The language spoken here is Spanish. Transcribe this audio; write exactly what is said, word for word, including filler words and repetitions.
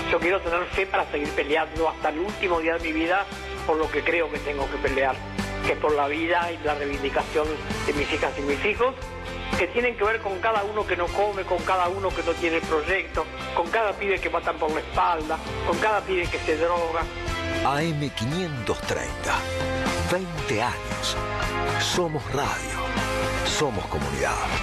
Yo quiero tener fe para seguir peleando hasta el último día de mi vida por lo que creo que tengo que pelear, que es por la vida y la reivindicación de mis hijas y mis hijos, que tienen que ver con cada uno que no come, con cada uno que no tiene proyecto, con cada pibe que matan por la espalda, con cada pibe que se droga. A M quinientos treinta, veinte años. Somos radio. Somos comunidad.